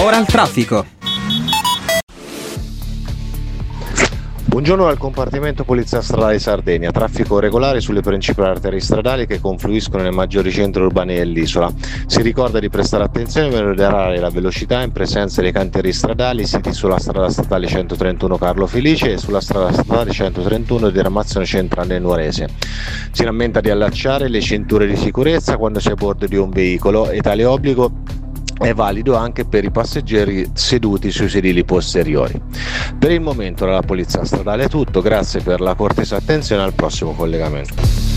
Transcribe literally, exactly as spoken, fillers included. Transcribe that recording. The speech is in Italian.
Ora il traffico. Buongiorno dal compartimento Polizia Stradale Sardegna. Traffico regolare sulle principali arterie stradali che confluiscono nei maggiori centri urbani dell'isola. Si ricorda di prestare attenzione per moderare la velocità in presenza dei cantieri stradali siti sulla strada statale centotrentuno Carlo Felice e sulla strada statale centotrentuno di diramazione centrale nuorese. Si rammenta di allacciare le cinture di sicurezza quando si è a bordo di un veicolo e tale obbligo è valido anche per i passeggeri seduti sui sedili posteriori. Per il momento dalla Polizia Stradale è tutto, grazie per la cortese attenzione, al prossimo collegamento.